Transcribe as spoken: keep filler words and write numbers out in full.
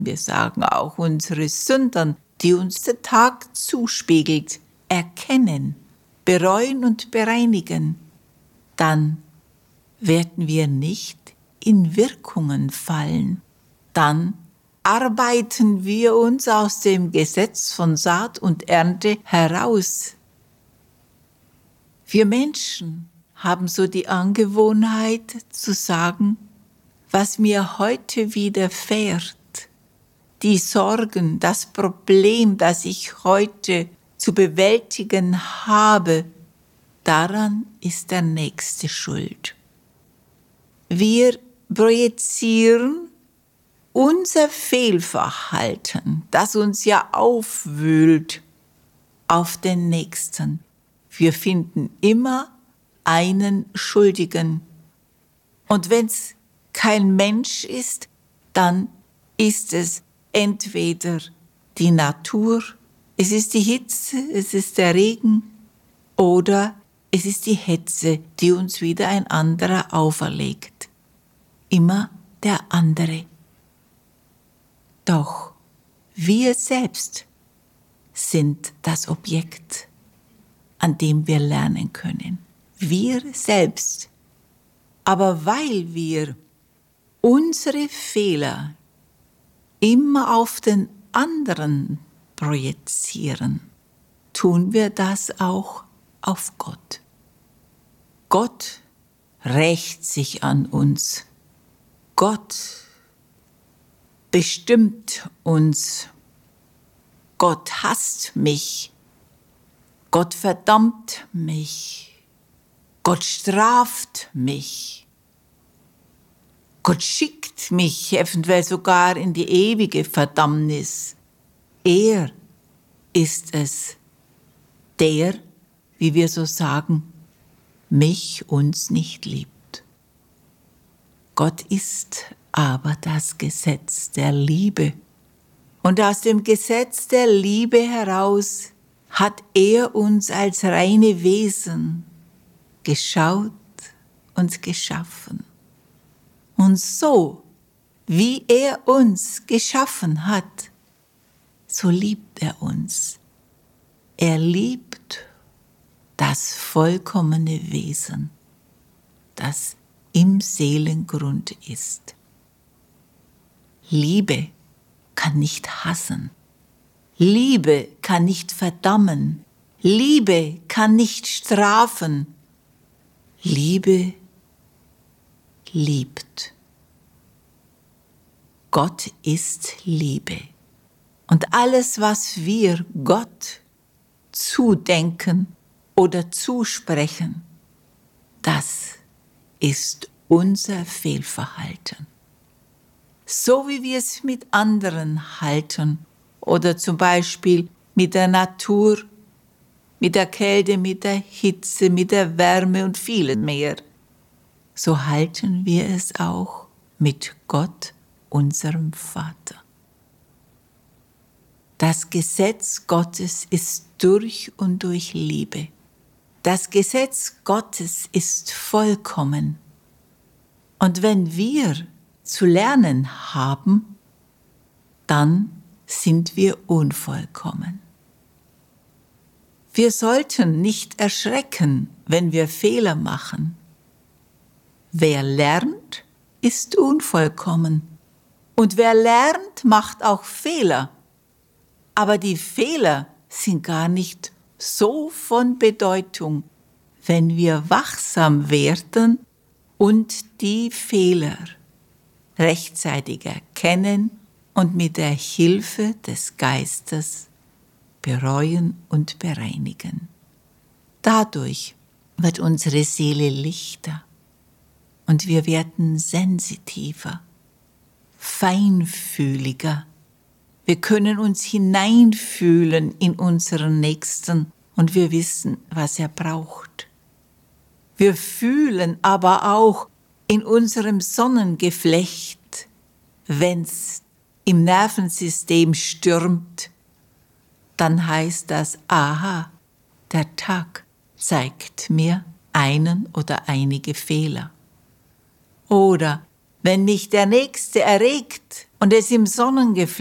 Wir sagen auch unsere Sünden, die uns der Tag zuspiegelt, erkennen, bereuen und bereinigen. Dann werden wir nicht in Wirkungen fallen. Dann arbeiten wir uns aus dem Gesetz von Saat und Ernte heraus. Wir Menschen haben so die Angewohnheit zu sagen, was mir heute widerfährt, die Sorgen, das Problem, das ich heute zu bewältigen habe, daran ist der Nächste schuld. Wir projizieren unser Fehlverhalten, das uns ja aufwühlt, auf den Nächsten. Wir finden immer einen Schuldigen. Und wenn es kein Mensch ist, dann ist es entweder die Natur, es ist die Hitze, es ist der Regen oder es ist die Hetze, die uns wieder ein anderer auferlegt. Immer der andere. Doch wir selbst sind das Objekt, an dem wir lernen können. Wir selbst. Aber weil wir unsere Fehler immer auf den anderen projizieren, tun wir das auch auf Gott. Gott rächt sich an uns. Gott bestimmt uns. Gott hasst mich. Gott verdammt mich. Gott straft mich. Gott schickt mich eventuell sogar in die ewige Verdammnis. Er ist es, der, wie wir so sagen, mich uns nicht liebt. Gott ist aber das Gesetz der Liebe. Und aus dem Gesetz der Liebe heraus hat er uns als reine Wesen geschaut und geschaffen. Und so, wie er uns geschaffen hat, so liebt er uns. Er liebt das vollkommene Wesen, das im Seelengrund ist. Liebe kann nicht hassen. Liebe kann nicht verdammen. Liebe kann nicht strafen. Liebe liebt. Gott ist Liebe. Und alles, was wir Gott zudenken oder zusprechen, das ist unser Fehlverhalten. So wie wir es mit anderen halten oder zum Beispiel mit der Natur, mit der Kälte, mit der Hitze, mit der Wärme und vielem mehr, so halten wir es auch mit Gott, unserem Vater. Das Gesetz Gottes ist durch und durch Liebe. Das Gesetz Gottes ist vollkommen. Und wenn wir zu lernen haben, dann sind wir unvollkommen. Wir sollten nicht erschrecken, wenn wir Fehler machen. Wer lernt, ist unvollkommen. Und wer lernt, macht auch Fehler. Aber die Fehler sind gar nicht so von Bedeutung, wenn wir wachsam werden und die Fehler rechtzeitig erkennen und mit der Hilfe des Geistes bereuen und bereinigen. Dadurch wird unsere Seele lichter und wir werden sensitiver, feinfühliger. Wir können uns hineinfühlen in unseren Nächsten und wir wissen, was er braucht. Wir fühlen aber auch in unserem Sonnengeflecht, wenn's im Nervensystem stürmt, dann heißt das, aha, der Tag zeigt mir einen oder einige Fehler. Oder wenn mich der Nächste erregt, und es im Sonnengeflecht